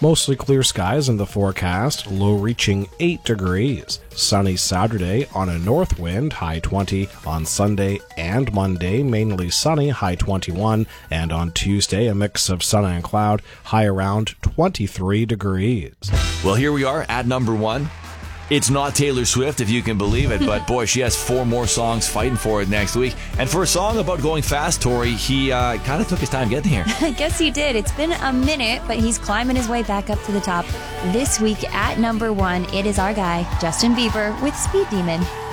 Mostly clear skies in the forecast, low reaching 8 degrees. Sunny Saturday on a north wind, high 20. On Sunday and Monday, mainly sunny, high 21. And on Tuesday, a mix of sun and cloud, high around 23 degrees. Well, here we are at number 1. It's not Taylor Swift, if you can believe it, but boy, she has 4 more songs fighting for it next week. And for a song about going fast, Tori, he kind of took his time getting here. I guess he did. It's been a minute, but he's climbing his way back up to the top. This week at number 1, it is our guy, Justin Bieber, with Speed Demon.